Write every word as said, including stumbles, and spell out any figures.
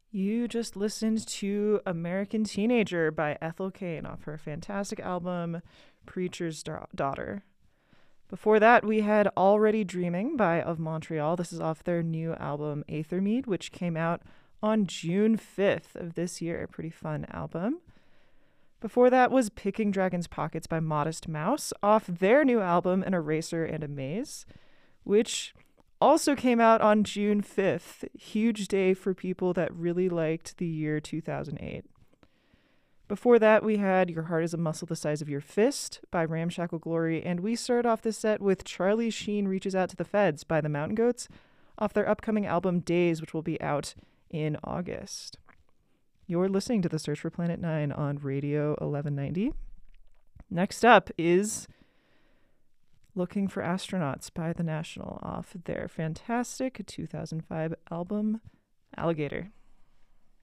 You just listened to American Teenager by Ethel Cain off her fantastic album Preacher's Da- Daughter. Before that, we had Already Dreaming by Of Montreal. This is off their new album Aethermead, which came out on June fifth of this year. Pretty fun album. Before that was Picking Dragon's Pockets by Modest Mouse off their new album An Eraser and a Maze, which also came out on June fifth. Huge day for people that really liked the year two thousand eight. Before that, we had Your Heart is a Muscle the Size of Your Fist by Ramshackle Glory, and we started off this set with Charlie Sheen Reaches Out to the Feds by the Mountain Goats off their upcoming album Days, which will be out in August. You're listening to The Search for Planet Nine on Radio eleven ninety. Next up is Looking for Astronauts by The National off their fantastic two thousand five album Alligator.